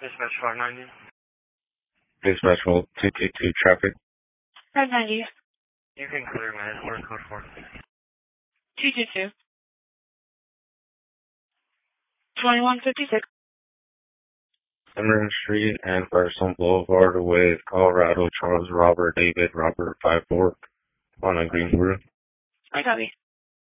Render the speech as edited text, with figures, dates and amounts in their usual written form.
Dispatch 590. Dispatch hold 222 traffic. 590. You can clear, man. Where's code for? 222. 2156. Emerald Street and Firestone Boulevard with Colorado Charles Robert David Robert 54 on a Greensboro. I copy.